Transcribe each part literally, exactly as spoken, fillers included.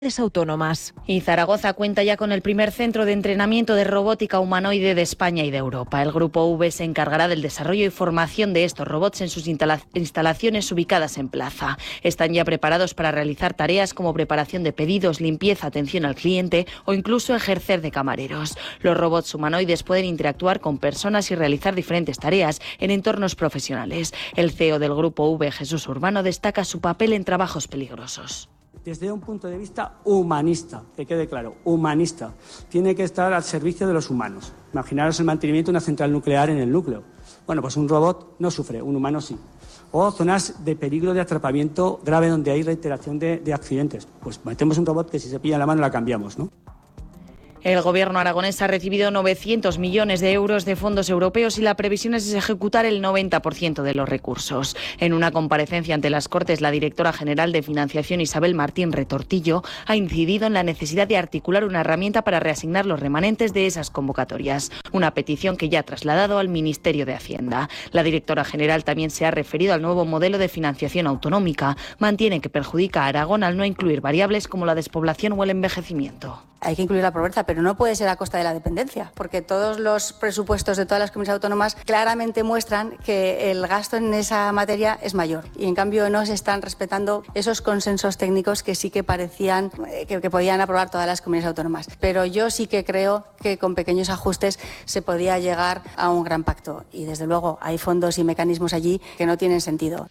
autónomas. Y Zaragoza cuenta ya con el primer centro de entrenamiento de robótica humanoide de España y de Europa. El Grupo V se encargará del desarrollo y formación de estos robots en sus instala- instalaciones ubicadas en Plaza. Están ya preparados para realizar tareas como preparación de pedidos, limpieza, atención al cliente o incluso ejercer de camareros. Los robots humanoides pueden interactuar con personas y realizar diferentes tareas en entornos profesionales. El C E O del Grupo V, Jesús Urbano, destaca su papel en trabajos peligrosos. Desde un punto de vista humanista, que quede claro, humanista, tiene que estar al servicio de los humanos. Imaginaros el mantenimiento de una central nuclear en el núcleo. Bueno, pues un robot no sufre, un humano sí. O zonas de peligro de atrapamiento grave donde hay reiteración de, de accidentes. Pues metemos un robot que si se pilla la mano la cambiamos, ¿no? El gobierno aragonés ha recibido novecientos millones de euros de fondos europeos y la previsión es ejecutar el noventa por ciento de los recursos. En una comparecencia ante las Cortes, la directora general de Financiación, Isabel Martín Retortillo, ha incidido en la necesidad de articular una herramienta para reasignar los remanentes de esas convocatorias, una petición que ya ha trasladado al Ministerio de Hacienda. La directora general también se ha referido al nuevo modelo de financiación autonómica. Mantiene que perjudica a Aragón al no incluir variables como la despoblación o el envejecimiento. Hay que incluir la pobreza, pero no puede ser a costa de la dependencia, porque todos los presupuestos de todas las comunidades autónomas claramente muestran que el gasto en esa materia es mayor y en cambio no se están respetando esos consensos técnicos que sí que parecían que, que podían aprobar todas las comunidades autónomas. Pero yo sí que creo que con pequeños ajustes se podía llegar a un gran pacto y desde luego hay fondos y mecanismos allí que no tienen sentido.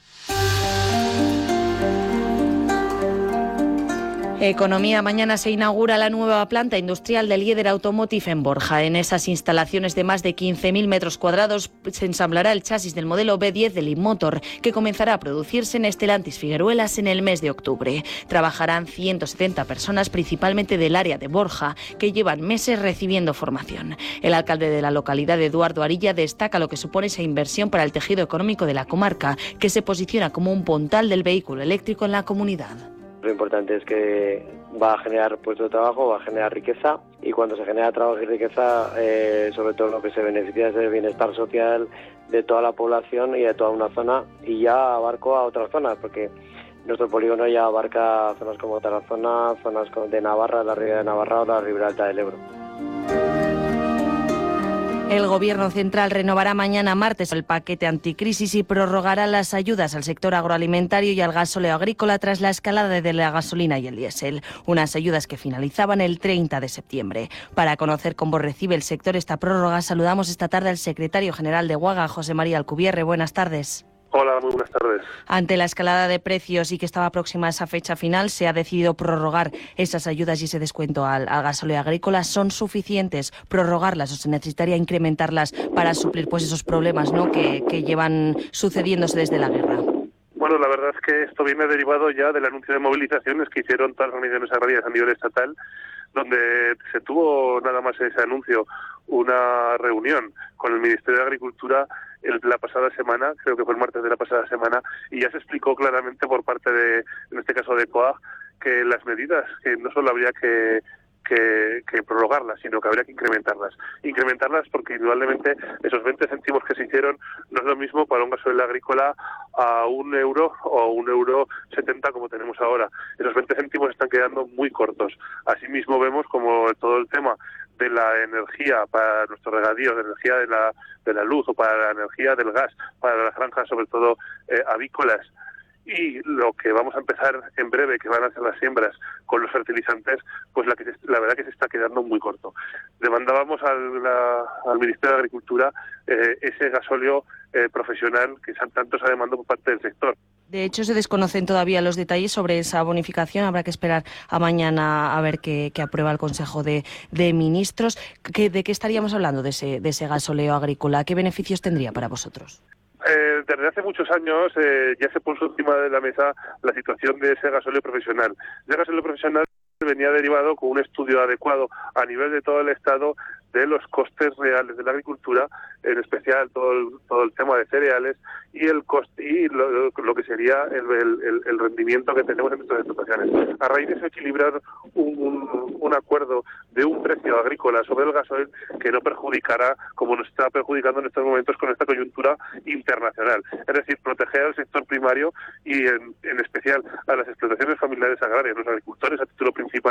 Economía. Mañana se inaugura la nueva planta industrial de Lieder Automotive en Borja. En esas instalaciones de más de quince mil metros cuadrados se ensamblará el chasis del modelo B diez de Leapmotor, que comenzará a producirse en Stellantis Figueruelas en el mes de octubre. Trabajarán ciento setenta personas, principalmente del área de Borja, que llevan meses recibiendo formación. El alcalde de la localidad, Eduardo Arilla, destaca lo que supone esa inversión para el tejido económico de la comarca, que se posiciona como un puntal del vehículo eléctrico en la comunidad. Lo importante es que va a generar puestos de trabajo, va a generar riqueza y cuando se genera trabajo y riqueza, eh, sobre todo lo que se beneficia es el bienestar social de toda la población y de toda una zona y ya abarco a otras zonas porque nuestro polígono ya abarca zonas como Tarazona, zonas de Navarra, la Ribera de Navarra o la Ribera Alta del Ebro. El Gobierno central renovará mañana martes el paquete anticrisis y prorrogará las ayudas al sector agroalimentario y al gasóleo agrícola tras la escalada de la gasolina y el diésel. Unas ayudas que finalizaban el treinta de septiembre. Para conocer cómo recibe el sector esta prórroga, saludamos esta tarde al secretario general de UAGA, José María Alcubierre. Buenas tardes. Hola, muy buenas tardes. Ante la escalada de precios y que estaba próxima a esa fecha final, se ha decidido prorrogar esas ayudas y ese descuento al, al gasóleo agrícola. ¿Son suficientes prorrogarlas o se necesitaría incrementarlas para suplir pues esos problemas, ¿no?, que, que llevan sucediéndose desde la guerra? Bueno, la verdad es que esto viene derivado ya del anuncio de movilizaciones que hicieron todas las organizaciones agrarias a nivel estatal, donde se tuvo nada más ese anuncio una reunión con el Ministerio de Agricultura el, la pasada semana, creo que fue el martes de la pasada semana, y ya se explicó claramente por parte de, en este caso de COAG, que las medidas, que no solo habría que Que, que prorrogarlas, sino que habría que incrementarlas. Incrementarlas porque indudablemente esos veinte céntimos que se hicieron no es lo mismo para un gasoil agrícola a un euro o un euro setenta como tenemos ahora. Esos veinte céntimos están quedando muy cortos. Asimismo vemos como todo el tema de la energía para nuestros regadíos, de energía de la, de la luz o para la energía del gas, para las granjas sobre todo eh, avícolas, y lo que vamos a empezar en breve, que van a ser las siembras con los fertilizantes, pues la, que se, la verdad que se está quedando muy corto. Demandábamos al, la, al Ministerio de Agricultura eh, ese gasóleo eh, profesional que tanto se ha demandado por parte del sector. De hecho, se desconocen todavía los detalles sobre esa bonificación. Habrá que esperar a mañana a ver qué, qué aprueba el Consejo de, de Ministros. ¿Qué, ¿De qué estaríamos hablando de ese, de ese gasóleo agrícola? ¿Qué beneficios tendría para vosotros? Eh, desde hace muchos años eh, ya se puso encima de la mesa la situación de ese gasóleo profesional. Ese gasóleo profesional venía derivado con un estudio adecuado a nivel de todo el Estado de los costes reales de la agricultura, en especial todo el, todo el tema de cereales y el coste y lo, lo que sería el, el, el rendimiento que tenemos en nuestras explotaciones. A raíz de eso, equilibrar un, un, un acuerdo de un precio agrícola sobre el gasoil que no perjudicará, como nos está perjudicando en estos momentos con esta coyuntura internacional. Es decir, proteger al sector primario y en, en especial a las explotaciones familiares agrarias, los agricultores a título principal,